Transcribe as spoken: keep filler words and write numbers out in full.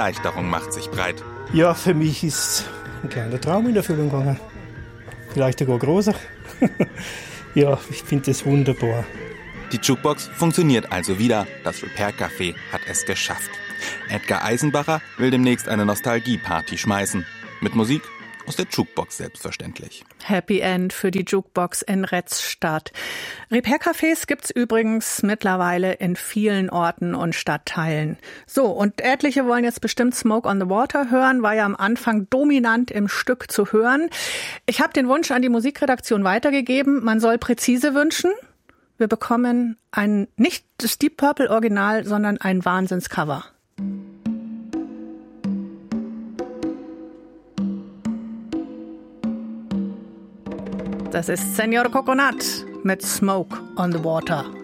Erleichterung macht sich breit. Ja, für mich ist ein kleiner Traum in Erfüllung gegangen. Vielleicht sogar großer. Ja, ich finde das wunderbar. Die Jukebox funktioniert also wieder. Das Repair Café hat es geschafft. Edgar Eisenbacher will demnächst eine Nostalgie-Party schmeißen. Mit Musik aus der Jukebox selbstverständlich. Happy End für die Jukebox in Retzstadt. Repair-Cafés gibt's übrigens mittlerweile in vielen Orten und Stadtteilen. So, und etliche wollen jetzt bestimmt Smoke on the Water hören, war ja am Anfang dominant im Stück zu hören. Ich habe den Wunsch an die Musikredaktion weitergegeben, man soll präzise wünschen. Wir bekommen ein, nicht das Deep Purple Original, sondern ein Wahnsinnscover. Das ist Senor Coconut mit Smoke on the Water.